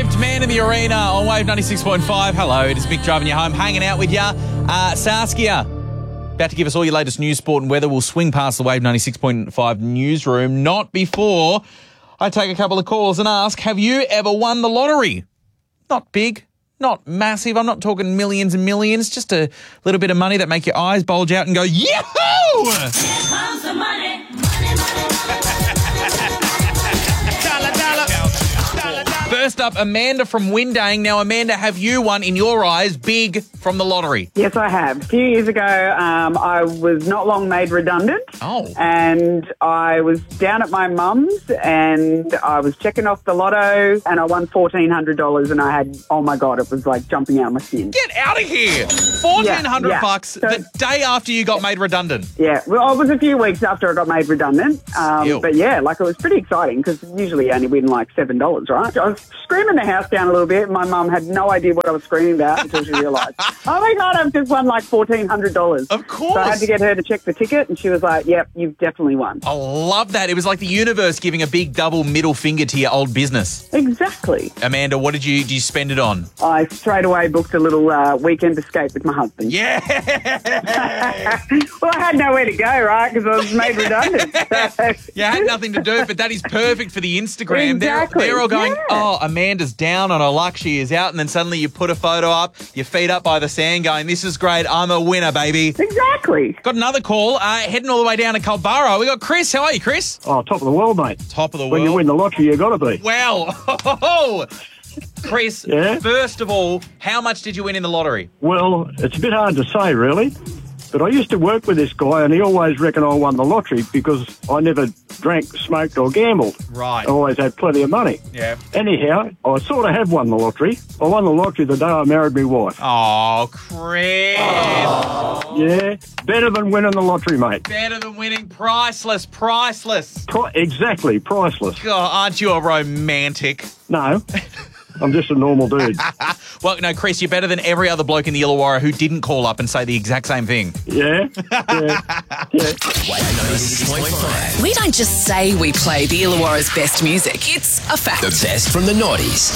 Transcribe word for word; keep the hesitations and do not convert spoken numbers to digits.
Swift, Man in the Arena on Wave ninety-six point five. Hello, it is Mick driving you home, hanging out with you. Uh, Saskia, about to give us all your latest news, sport and weather. We'll swing past the Wave ninety-six point five newsroom, not before I take a couple of calls and ask, have you ever won the lottery? Not big, not massive. I'm not talking millions and millions, just a little bit of money that make your eyes bulge out and go, yahoo! Here comes the money, money, money, money. First up, Amanda from Windang. Now, Amanda, have you won, in your eyes, big from the lottery? Yes, I have. A few years ago, um, I was not long made redundant. Oh. And I was down at my mum's and I was checking off the lotto and I won fourteen hundred dollars and I had, oh my God, it was like jumping out of my skin. Get out of here! fourteen hundred Yeah, yeah. bucks So- the day after you got made redundant. Yeah, well, it was a few weeks after I got made redundant. Um, Still. but yeah, like it was pretty exciting because usually you only win like seven dollars, right? I was screaming the house down a little bit. My mum had no idea what I was screaming about until she realised, oh my God, I've just won like fourteen hundred dollars. Of course. So I had to get her to check the ticket and she was like, yep, you've definitely won. I love that. It was like the universe giving a big double middle finger to your old business. Exactly. Amanda, what did you, did you spend it on? I straight away booked a little uh, weekend escape with my husband. Yeah! Well, I had nowhere to go, right, because I was made redundant. You had nothing to do, but that is perfect for the Instagram. Exactly, They're, they're all going, yeah. oh, Amanda's down on her luck, she is out, and then suddenly you put a photo up, your feet up by the sand going, this is great, I'm a winner, baby. Exactly. Got another call, uh, heading all the way down to Culburra. We got Chris. How are you, Chris? Oh, top of the world, mate. Top of the When world. you win the lottery, you got to be. Well, Chris, Yeah? first of all, how much did you win in the lottery? Well, it's a bit hard to say, really. But I used to work with this guy, and he always reckoned I won the lottery because I never drank, smoked, or gambled. Right. I always had plenty of money. Yeah. Anyhow, I sort of have won the lottery. I won the lottery the day I married my wife. Oh, Chris. Yeah, better than winning the lottery, mate. Better than winning. Priceless, priceless. Pri- exactly, priceless. God, aren't you a romantic? No, I'm just a normal dude. Well, no, Chris, you're better than every other bloke in the Illawarra who didn't call up and say the exact same thing. Yeah, yeah, yeah. Wave ninety-six point five. We don't just say we play the Illawarra's best music. It's a fact. The best from the noughties.